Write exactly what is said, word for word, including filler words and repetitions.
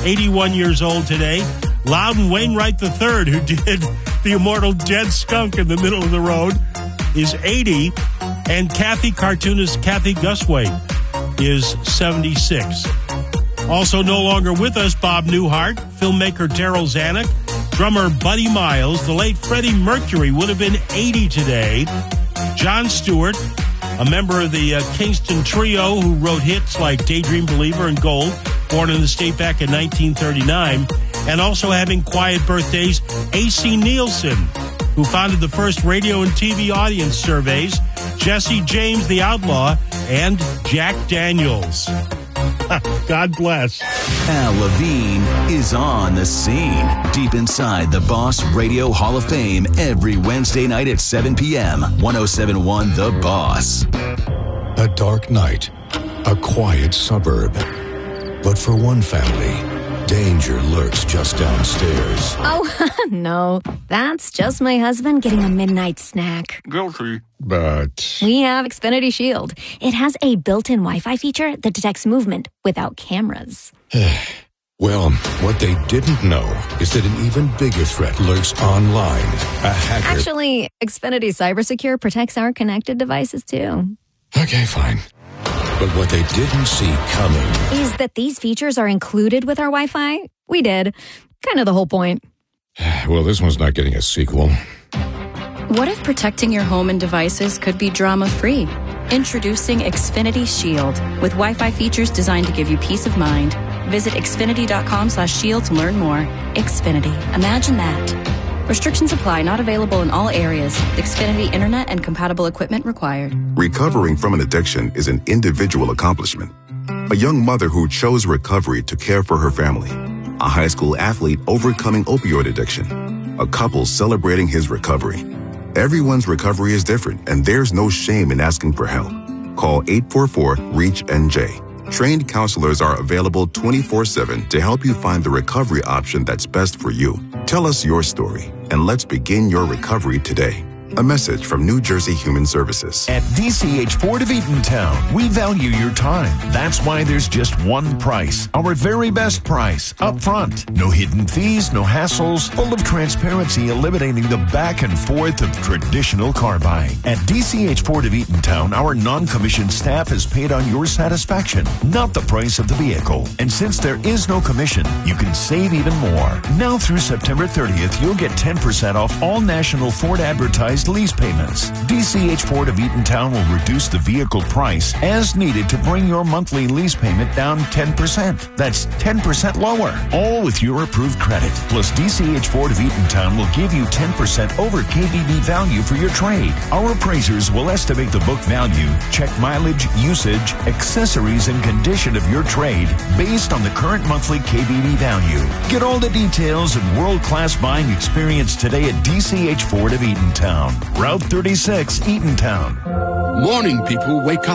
eighty-one years old today. Loudon Wainwright the third, who did the immortal Dead Skunk in the Middle of the Road, is eighty. And Kathy, cartoonist Kathy Gusway, is seventy-six. Also no longer with us, Bob Newhart, filmmaker Daryl Zanuck, drummer Buddy Miles. The late Freddie Mercury would have been eighty today. Jon Stewart, a member of the uh, Kingston Trio who wrote hits like Daydream Believer and Gold, born in the state back in nineteen thirty-nine. And also having quiet birthdays, A C Nielsen, who founded the first radio and T V audience surveys, Jesse James the Outlaw, and Jack Daniels. God bless. Al Levine is on the scene, deep inside the Boss Radio Hall of Fame every Wednesday night at seven p.m. one oh seven point one The Boss. A dark night, a quiet suburb. But for one family, danger lurks just downstairs. Oh, no. That's just my husband getting a midnight snack. Guilty. But We have Xfinity Shield. It has a built-in Wi-Fi feature that detects movement without cameras. well, what they didn't know is that an even bigger threat lurks online. A hacker. Actually, Xfinity CyberSecure protects our connected devices, too. Okay, fine. But what they didn't see coming is that these features are included with our Wi-Fi. We did. Kind of the whole point. Well, this one's not getting a sequel. What if protecting your home and devices could be drama-free? Introducing Xfinity Shield with Wi-Fi features designed to give you peace of mind. Visit xfinity.com slash shield to learn more. Xfinity. Imagine that. Restrictions apply. Not available in all areas. Xfinity Internet and compatible equipment required. Recovering from an addiction is an individual accomplishment. A young mother who chose recovery to care for her family. A high school athlete overcoming opioid addiction. A couple celebrating his recovery. Everyone's recovery is different, and there's no shame in asking for help. Call eight four four, REACH N J. Trained counselors are available twenty-four seven to help you find the recovery option that's best for you. Tell us your story, and let's begin your recovery today. A message from New Jersey Human Services. At D C H Ford of Eatontown, we value your time. That's why there's just one price. Our very best price, up front. No hidden fees, no hassles, full of transparency, eliminating the back and forth of traditional car buying. At D C H Ford of Eatontown, our non-commissioned staff is paid on your satisfaction, not the price of the vehicle. And since there is no commission, you can save even more. Now through September thirtieth, you'll get ten percent off all national Ford advertised lease payments. D C H Ford of Eatontown will reduce the vehicle price as needed to bring your monthly lease payment down ten percent. That's ten percent lower, all with your approved credit. Plus, D C H Ford of Eatontown will give you ten percent over K B B value for your trade. Our appraisers will estimate the book value, check mileage, usage, accessories, and condition of your trade based on the current monthly K B B value. Get all the details and world-class buying experience today at D C H Ford of Eatontown. Route thirty-six, Eatontown. Morning, people. Wake up.